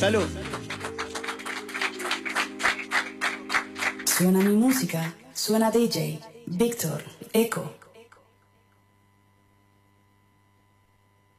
Salud. Suena mi música, suena DJ, Víctor, Eco.